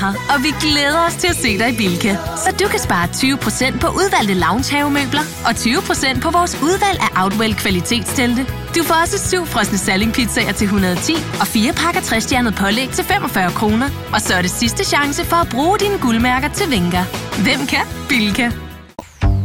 her, og vi glæder os til at se dig i Bilka. Så du kan spare 20% på udvalgte loungehavemøbler og 20% på vores udvalg af Outwell kvalitetstelte. Du får også 7 frosne salingpizzaer til 110 og 4 pakker 3-stjernet pålæg til 45 kroner. Og så er det sidste chance for at bruge dine guldmærker til Venga. Hvem kan? Bilka.